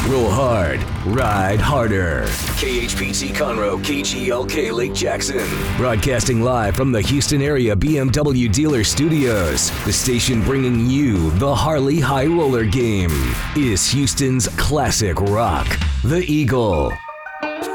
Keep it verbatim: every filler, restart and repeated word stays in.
Roll hard, ride harder. K H P C Conroe, K G L K Lake Jackson. Broadcasting live from the Houston area B M W dealer studios. The station bringing you the Harley High Roller game is Houston's classic rock, the Eagle.